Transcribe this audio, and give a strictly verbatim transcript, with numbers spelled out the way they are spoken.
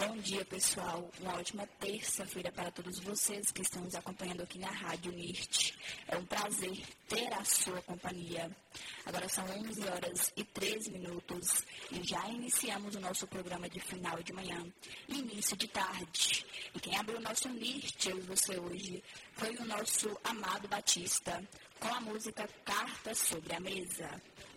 Bom dia, pessoal. Uma ótima terça-feira para todos vocês que estão nos acompanhando aqui na Rádio NIRT. É um prazer ter a sua companhia. Agora são onze horas e treze minutos e já iniciamos o nosso programa de final de manhã e início de tarde. E quem abriu o nosso NIRT, eu e você hoje, foi o nosso Amado Batista, com a música Cartas sobre a Mesa.